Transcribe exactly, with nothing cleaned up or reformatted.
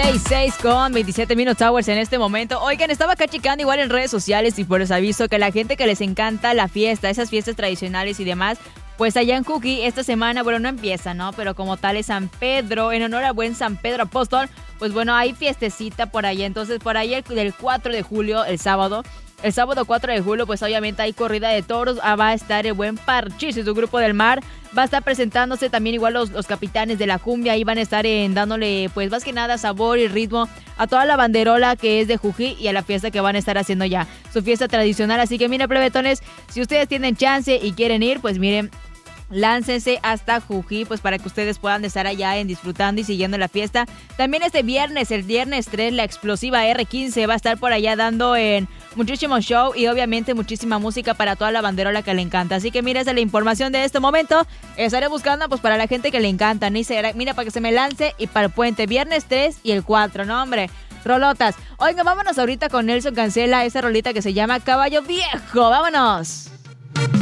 seis, seis con veintisiete Minutes Hours en este momento. Oigan, estaba acá checando igual en redes sociales y por eso aviso que la gente que les encanta la fiesta, esas fiestas tradicionales y demás, pues allá en Juquí esta semana, bueno, no empieza, ¿no? Pero como tal es San Pedro, en honor al buen San Pedro Apóstol, pues bueno, hay fiestecita por allá. Entonces por ahí el, del cuatro de julio, el sábado, el sábado cuatro de julio, pues obviamente hay corrida de toros. Ah, va a estar el buen Parchís y su grupo del mar. Va a estar presentándose también igual los, los capitanes de la cumbia. Ahí van a estar en, dándole pues más que nada sabor y ritmo a toda la banderola que es de Jujuy y a la fiesta que van a estar haciendo ya. Su fiesta tradicional. Así que miren, plebetones, si ustedes tienen chance y quieren ir, pues miren, láncense hasta Jujuy, pues para que ustedes puedan estar allá en disfrutando y siguiendo la fiesta. También este viernes, el viernes tres, la explosiva R quince va a estar por allá dando en muchísimo show y obviamente muchísima música para toda la banderola que le encanta. Así que mira, esa es la información de este momento. Estaré buscando pues para la gente que le encanta. Ni será, mira, para que se me lance y para el puente, viernes tres y el cuatro, no hombre, rolotas. Oiga, vámonos ahorita con Nelson Cancela, esa rolita que se llama Caballo Viejo. Vámonos.